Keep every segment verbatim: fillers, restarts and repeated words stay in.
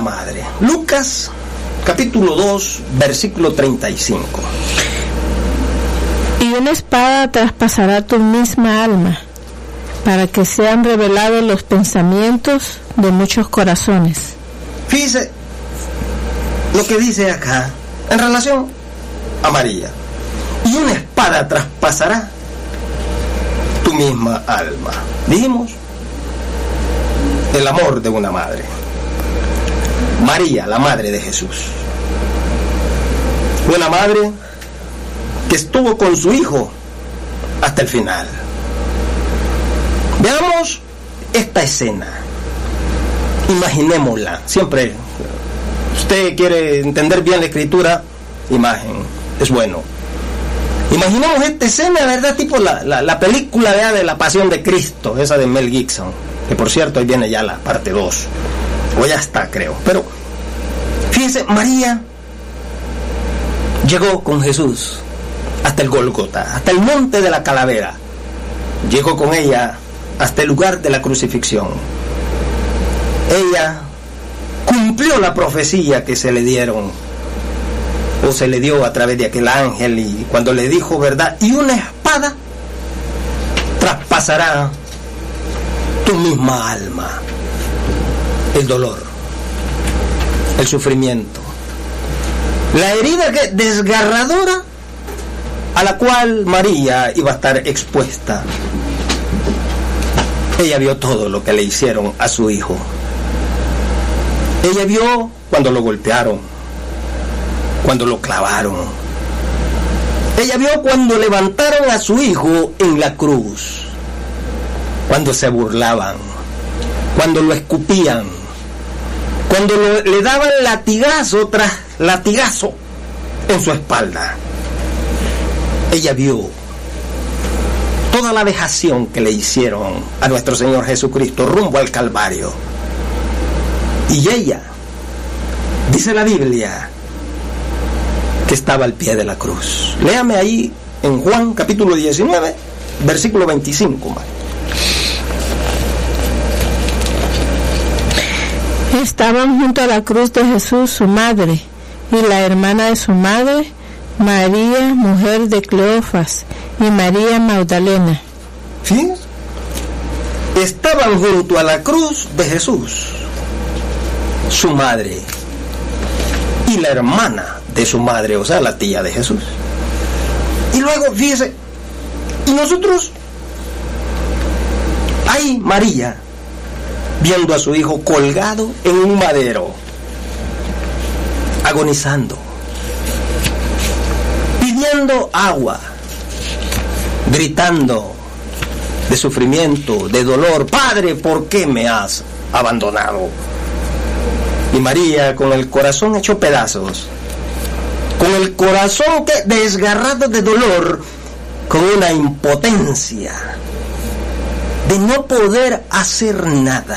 madre. Lucas capítulo dos, versículo treinta y cinco. Y una espada traspasará tu misma alma, para que sean revelados los pensamientos de muchos corazones. Fíjese lo que dice acá en relación a María. Y una espada traspasará tu misma alma. Dijimos el amor de una madre. María, la madre de Jesús. Una madre que estuvo con su hijo hasta el final. Veamos esta escena. Imaginémosla. Siempre, usted quiere entender bien la escritura, imagen, es bueno. Imaginemos esta escena, ¿verdad? Tipo la, la, la película ¿verdad? de la Pasión de Cristo, esa de Mel Gibson, que por cierto ahí viene ya la parte dos, o ya está creo. Pero fíjense, María llegó con Jesús hasta el Gólgota, hasta el monte de la calavera. Llegó con ella hasta el lugar de la crucifixión. Ella cumplió la profecía que se le dieron o se le dio a través de aquel ángel, y cuando le dijo, ¿verdad? Y una espada traspasará tu misma alma. El dolor, el sufrimiento, la herida que, desgarradora a la cual María iba a estar expuesta. Ella vio todo lo que le hicieron a su hijo. Ella vio cuando lo golpearon, cuando lo clavaron. Ella vio cuando levantaron a su hijo en la cruz, cuando se burlaban, cuando lo escupían, cuando lo, le daban latigazo tras latigazo en su espalda. Ella vio toda la vejación que le hicieron a nuestro Señor Jesucristo rumbo al Calvario. Y ella, dice la Biblia, que estaba al pie de la cruz. Léame ahí en Juan capítulo diecinueve, versículo veinticinco. Man. Estaban junto a la cruz de Jesús su madre y la hermana de su madre, María, mujer de Cleofas, y María Magdalena. ¿Sí? Estaban junto a la cruz de Jesús su madre y la hermana de su madre, o sea, la tía de Jesús. Y luego, fíjese, y nosotros, ahí María, viendo a su hijo colgado en un madero, agonizando, pidiendo agua, gritando de sufrimiento, de dolor: Padre, ¿por qué me has abandonado? Y María, con el corazón hecho pedazos, con el corazón que desgarrado de dolor, con una impotencia de no poder hacer nada,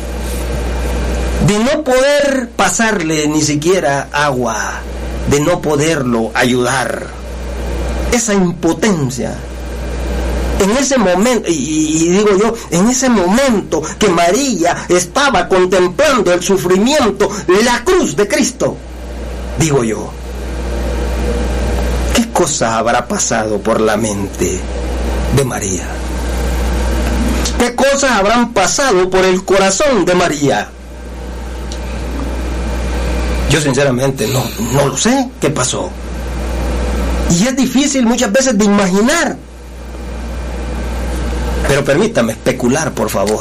de no poder pasarle ni siquiera agua, de no poderlo ayudar. Esa impotencia. En ese momento, y, y digo yo, en ese momento que María estaba contemplando el sufrimiento, la cruz de Cristo, digo yo, ¿qué cosa habrá pasado por la mente de María? ¿Qué cosas habrán pasado por el corazón de María? Yo sinceramente no, no lo sé qué pasó. Y es difícil muchas veces de imaginar. Pero permítame especular, por favor.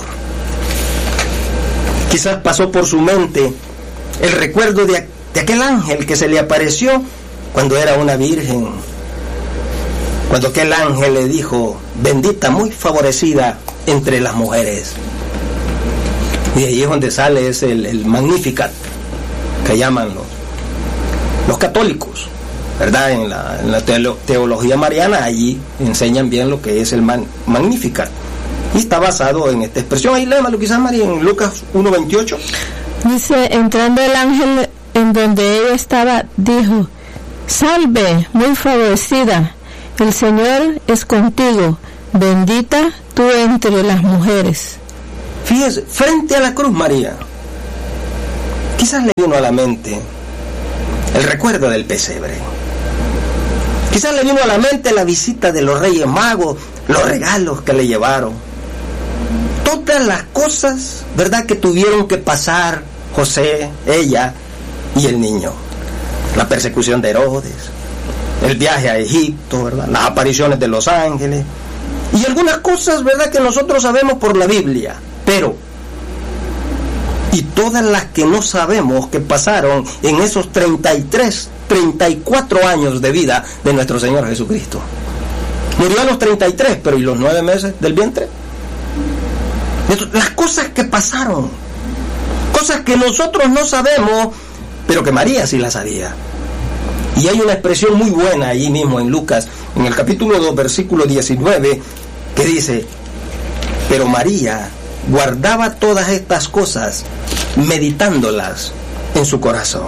Quizás pasó por su mente el recuerdo de, de aquel ángel que se le apareció cuando era una virgen. Cuando aquel ángel le dijo: bendita, muy favorecida entre las mujeres. Y ahí es donde sale ese, el, el Magnificat, que llaman los, los católicos, ¿verdad? En la, en la teolo, teología mariana, allí enseñan bien lo que es el man, Magnificat. Y está basado en esta expresión. Ahí léemelo quizás, María, en Lucas uno veintiocho. Dice: entrando el ángel en donde ella estaba, dijo: salve, muy favorecida, el Señor es contigo, bendita tú entre las mujeres. Fíjese, frente a la cruz, María, Quizás le vino a la mente el recuerdo del pesebre. Quizás le vino a la mente la visita de los Reyes Magos, los regalos que le llevaron. Todas las cosas, ¿verdad?, que tuvieron que pasar José, ella y el niño. La persecución de Herodes, el viaje a Egipto, ¿verdad?, las apariciones de los ángeles y algunas cosas, ¿verdad?, que nosotros sabemos por la Biblia. Pero, y todas las que no sabemos que pasaron en esos treinta y tres, treinta y cuatro años de vida de nuestro Señor Jesucristo. Murió a los treinta y tres, pero ¿y los nueve meses del vientre? Las cosas que pasaron, cosas que nosotros no sabemos, pero que María sí las sabía. Y hay una expresión muy buena allí mismo en Lucas, en el capítulo dos, versículo diecinueve, que dice: pero María guardaba todas estas cosas, meditándolas en su corazón.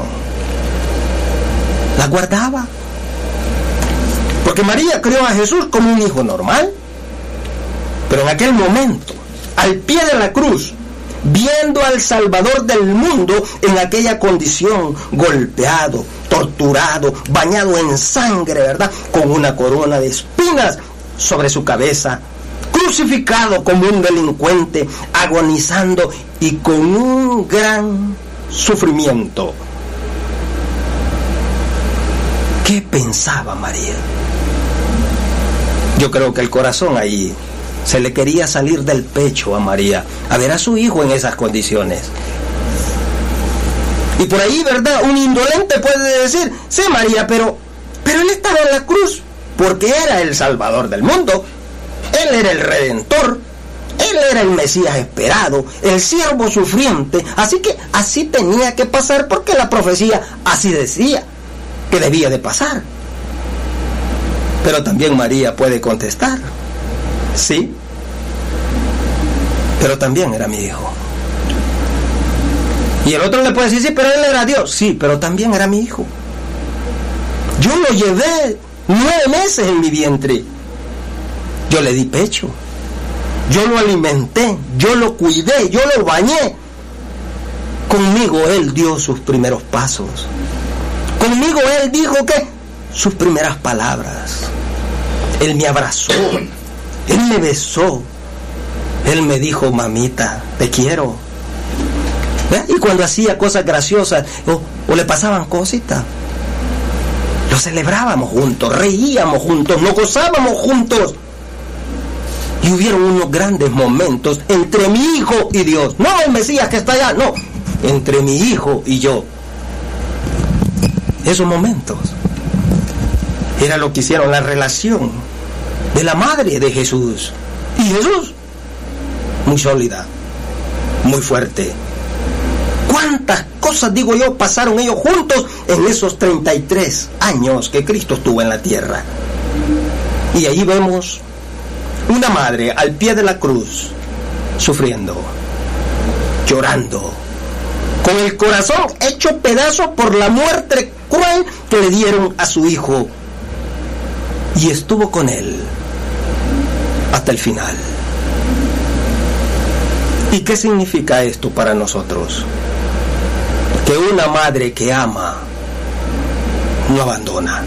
Las guardaba. Porque María crió a Jesús como un hijo normal. Pero en aquel momento, al pie de la cruz, viendo al Salvador del mundo en aquella condición, golpeado, torturado, bañado en sangre, ¿verdad?, con una corona de espinas sobre su cabeza, crucificado como un delincuente, agonizando y con un gran sufrimiento. ¿Qué pensaba María? Yo creo que el corazón ahí se le quería salir del pecho a María, a ver a su hijo en esas condiciones. Y por ahí, ¿verdad?, un indolente puede decir: sí, María, pero, pero él estaba en la cruz porque era el Salvador del mundo. Él era el Redentor, él era el Mesías esperado, el siervo sufriente, así que así tenía que pasar porque la profecía así decía que debía de pasar. Pero también María puede contestar: sí, pero también era mi hijo. Y el otro le puede decir: sí, pero él era Dios. Sí, pero también era mi hijo. Yo lo llevé nueve meses en mi vientre. Yo le di pecho. Yo lo alimenté. Yo lo cuidé. Yo lo bañé. Conmigo él dio sus primeros pasos. Conmigo él dijo que sus primeras palabras. Él me abrazó. Él me besó. Él me dijo: mamita, te quiero. ¿Eh? Y cuando hacía cosas graciosas o, o le pasaban cositas, lo celebrábamos juntos, reíamos juntos, nos gozábamos juntos. Y hubieron unos grandes momentos entre mi hijo y Dios. No el Mesías que está allá, no. Entre mi hijo y yo. Esos momentos era lo que hicieron la relación de la madre de Jesús y Jesús, muy sólida, muy fuerte. ¿Cuántas cosas, digo yo, pasaron ellos juntos en esos treinta y tres años que Cristo estuvo en la tierra? Y allí vemos una madre al pie de la cruz, sufriendo, llorando, con el corazón hecho pedazos por la muerte cruel que le dieron a su hijo. Y estuvo con él hasta el final. ¿Y qué significa esto para nosotros? Que una madre que ama no abandona.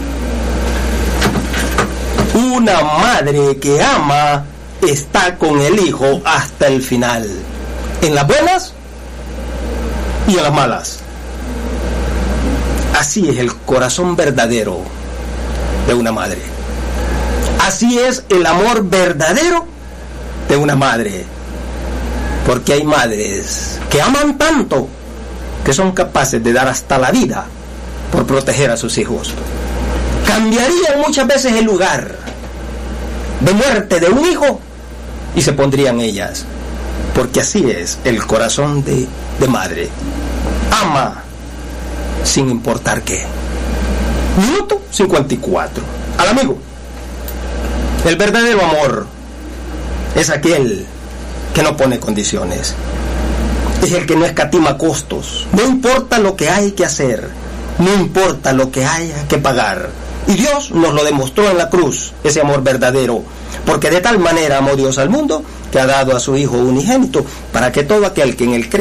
Una madre que ama está con el hijo hasta el final, en las buenas y en las malas. Así es el corazón verdadero de una madre. Así es el amor verdadero de una madre. Porque hay madres que aman tanto que son capaces de dar hasta la vida por proteger a sus hijos. Cambiarían muchas veces el lugar de muerte de un hijo y se pondrían ellas, porque así es el corazón de, de madre. Ama sin importar qué. Minuto cincuenta y cuatro. Al amigo, el verdadero amor es aquel que no pone condiciones, es el que no escatima costos. No importa lo que hay que hacer, no importa lo que haya que pagar. Y Dios nos lo demostró en la cruz, ese amor verdadero, porque de tal manera amó Dios al mundo que ha dado a su Hijo unigénito, para que todo aquel que en él crea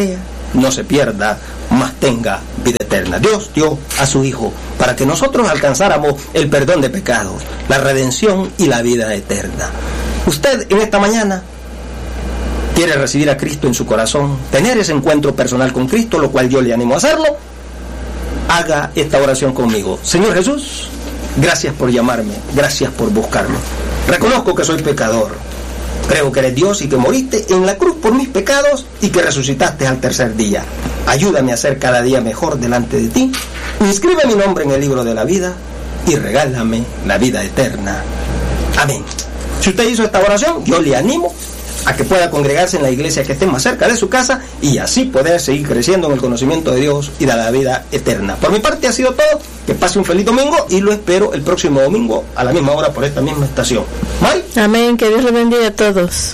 no se pierda, mas tenga vida eterna. Dios dio a su Hijo para que nosotros alcanzáramos el perdón de pecados, la redención y la vida eterna. Usted en esta mañana quiere recibir a Cristo en su corazón, tener ese encuentro personal con Cristo, lo cual yo le animo a hacerlo. Haga esta oración conmigo. Señor Jesús, gracias por llamarme, gracias por buscarme. Reconozco que soy pecador. Creo que eres Dios y que moriste en la cruz por mis pecados y que resucitaste al tercer día. Ayúdame a ser cada día mejor delante de ti. Inscribe mi nombre en el libro de la vida y regálame la vida eterna. Amén. Si usted hizo esta oración, yo le animo a que pueda congregarse en la iglesia que esté más cerca de su casa y así poder seguir creciendo en el conocimiento de Dios y de la vida eterna. Por mi parte ha sido todo. Que pase un feliz domingo y lo espero el próximo domingo a la misma hora por esta misma estación. Mari. Amén. Que Dios los bendiga a todos.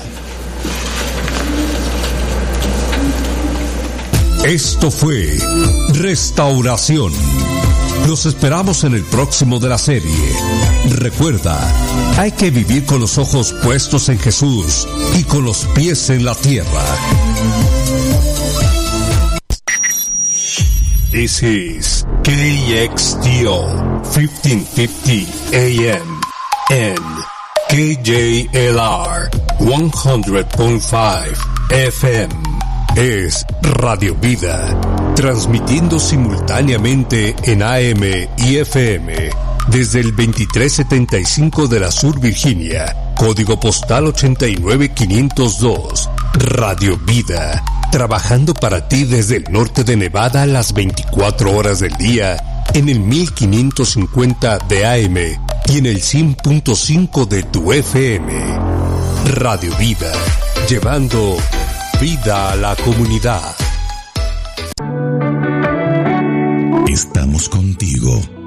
Esto fue Restauración. Los esperamos en el próximo de la serie. Recuerda, hay que vivir con los ojos puestos en Jesús y con los pies en la tierra. This is K X T O fifteen fifty A M and K J L R one hundred point five F M. Es Radio Vida, transmitiendo simultáneamente en A M y F M desde el veintitrés setenta y cinco de la Sur Virginia, código postal ochenta y nueve quinientos dos. Radio Vida, trabajando para ti desde el norte de Nevada las veinticuatro horas del día en el mil quinientos cincuenta de A M y en el cien punto cinco de tu F M. Radio Vida, llevando vida a la comunidad. Estamos contigo.